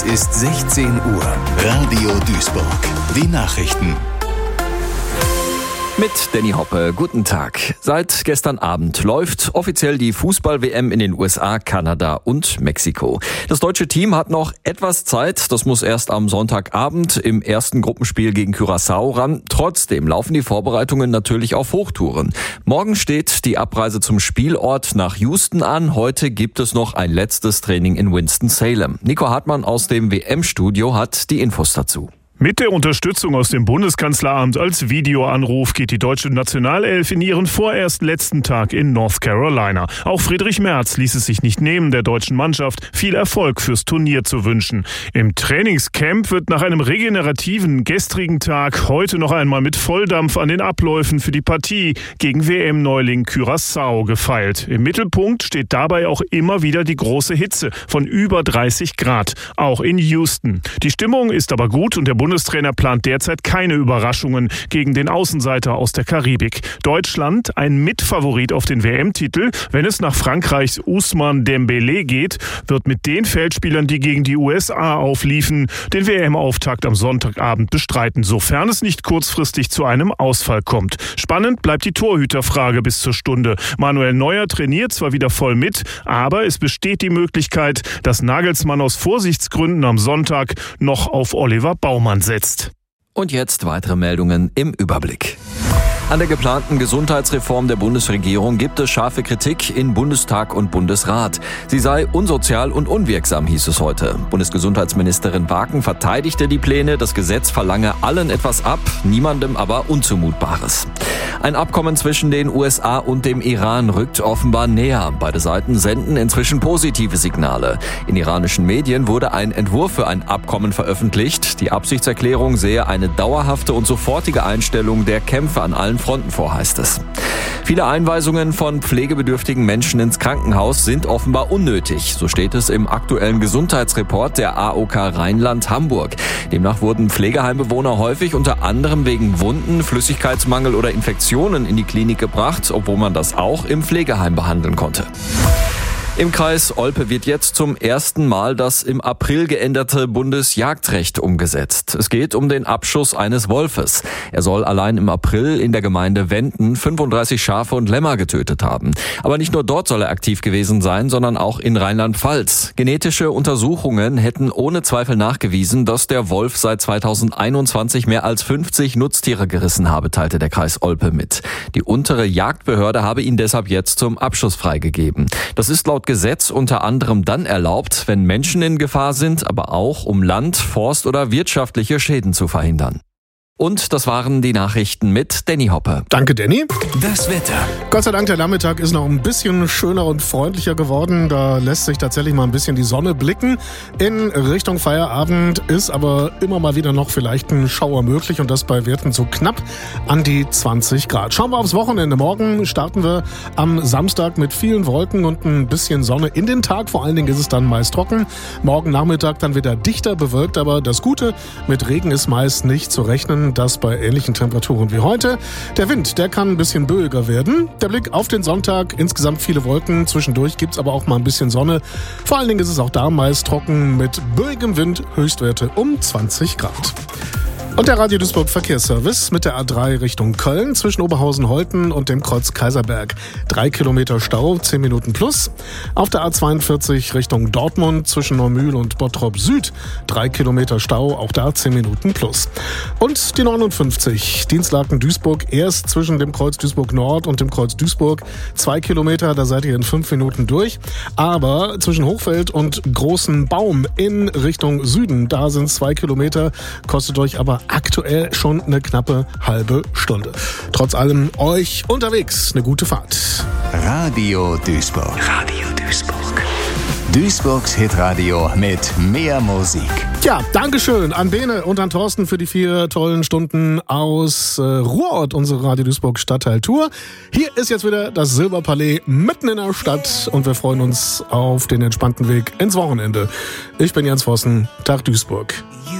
Ist 16 Uhr. Radio Duisburg. Die Nachrichten. Mit Danny Hoppe, guten Tag. Seit gestern Abend läuft offiziell die Fußball-WM in den USA, Kanada und Mexiko. Das deutsche Team hat noch etwas Zeit. Das muss erst am Sonntagabend im ersten Gruppenspiel gegen Curaçao ran. Trotzdem laufen die Vorbereitungen natürlich auf Hochtouren. Morgen steht die Abreise zum Spielort nach Houston an. Heute gibt es noch ein letztes Training in Winston-Salem. Nico Hartmann aus dem WM-Studio hat die Infos dazu. Mit der Unterstützung aus dem Bundeskanzleramt als Videoanruf geht die deutsche Nationalelf in ihren vorerst letzten Tag in North Carolina. Auch Friedrich Merz ließ es sich nicht nehmen, der deutschen Mannschaft viel Erfolg fürs Turnier zu wünschen. Im Trainingscamp wird nach einem regenerativen gestrigen Tag heute noch einmal mit Volldampf an den Abläufen für die Partie gegen WM-Neuling Curaçao gefeilt. Im Mittelpunkt steht dabei auch immer wieder die große Hitze von über 30 Grad, auch in Houston. Die Stimmung ist aber gut und der Bundestrainer plant derzeit keine Überraschungen gegen den Außenseiter aus der Karibik. Deutschland ein Mitfavorit auf den WM-Titel. Wenn es nach Frankreichs Ousmane Dembélé geht, wird mit den Feldspielern, die gegen die USA aufliefen, den WM-Auftakt am Sonntagabend bestreiten, sofern es nicht kurzfristig zu einem Ausfall kommt. Spannend bleibt die Torhüterfrage bis zur Stunde. Manuel Neuer trainiert zwar wieder voll mit, aber es besteht die Möglichkeit, dass Nagelsmann aus Vorsichtsgründen am Sonntag noch auf Oliver Baumann setzt. Und jetzt weitere Meldungen im Überblick. An der geplanten Gesundheitsreform der Bundesregierung gibt es scharfe Kritik in Bundestag und Bundesrat. Sie sei unsozial und unwirksam, hieß es heute. Bundesgesundheitsministerin Waken verteidigte die Pläne. Das Gesetz verlange allen etwas ab, niemandem aber Unzumutbares. Ein Abkommen zwischen den USA und dem Iran rückt offenbar näher. Beide Seiten senden inzwischen positive Signale. In iranischen Medien wurde ein Entwurf für ein Abkommen veröffentlicht. Die Absichtserklärung sehe eine dauerhafte und sofortige Einstellung der Kämpfe an allen Fronten vor, heißt es. Viele Einweisungen von pflegebedürftigen Menschen ins Krankenhaus sind offenbar unnötig. So steht es im aktuellen Gesundheitsreport der AOK Rheinland-Hamburg. Demnach wurden Pflegeheimbewohner häufig unter anderem wegen Wunden, Flüssigkeitsmangel oder Infektionen in die Klinik gebracht, obwohl man das auch im Pflegeheim behandeln konnte. Im Kreis Olpe wird jetzt zum ersten Mal das im April geänderte Bundesjagdrecht umgesetzt. Es geht um den Abschuss eines Wolfes. Er soll allein im April in der Gemeinde Wenden 35 Schafe und Lämmer getötet haben. Aber nicht nur dort soll er aktiv gewesen sein, sondern auch in Rheinland-Pfalz. Genetische Untersuchungen hätten ohne Zweifel nachgewiesen, dass der Wolf seit 2021 mehr als 50 Nutztiere gerissen habe, teilte der Kreis Olpe mit. Die untere Jagdbehörde habe ihn deshalb jetzt zum Abschuss freigegeben. Das ist laut Gesetz unter anderem dann erlaubt, wenn Menschen in Gefahr sind, aber auch um Land-, Forst- oder wirtschaftliche Schäden zu verhindern. Und das waren die Nachrichten mit Danny Hoppe. Danke, Danny. Das Wetter. Gott sei Dank, der Nachmittag ist noch ein bisschen schöner und freundlicher geworden. Da lässt sich tatsächlich mal ein bisschen die Sonne blicken. In Richtung Feierabend ist aber immer mal wieder noch vielleicht ein Schauer möglich und das bei Werten so knapp an die 20 Grad. Schauen wir aufs Wochenende. Morgen starten wir am Samstag mit vielen Wolken und ein bisschen Sonne in den Tag. Vor allen Dingen ist es dann meist trocken. Morgen Nachmittag dann wieder dichter bewölkt, aber das Gute, mit Regen ist meist nicht zu rechnen. Das bei ähnlichen Temperaturen wie heute. Der Wind, der kann ein bisschen böiger werden. Der Blick auf den Sonntag, insgesamt viele Wolken. Zwischendurch gibt's aber auch mal ein bisschen Sonne. Vor allen Dingen ist es auch da meist trocken mit böigem Wind, Höchstwerte um 20 Grad. Und der Radio Duisburg Verkehrsservice mit der A3 Richtung Köln zwischen Oberhausen-Holten und dem Kreuz Kaiserberg. 3 Kilometer Stau, 10 Minuten plus. Auf der A42 Richtung Dortmund zwischen Neumühl und Bottrop Süd. 3 Kilometer Stau, auch da 10 Minuten plus. Und die 59 Dienstlaken Duisburg erst zwischen dem Kreuz Duisburg Nord und dem Kreuz Duisburg. 2 Kilometer, da seid ihr in 5 Minuten durch. Aber zwischen Hochfeld und Großen Baum in Richtung Süden, da sind 2 Kilometer, kostet euch aber aktuell schon eine knappe halbe Stunde. Trotz allem euch unterwegs eine gute Fahrt. Radio Duisburg. Radio Duisburg. Duisburgs Hitradio mit mehr Musik. Ja, Dankeschön an Bene und an Thorsten für die 4 tollen Stunden aus Ruhrort, unsere Radio Duisburg Stadtteiltour. Hier ist jetzt wieder das Silberpalais mitten in der Stadt und wir freuen uns auf den entspannten Weg ins Wochenende. Ich bin Jens Vossen, Tag Duisburg.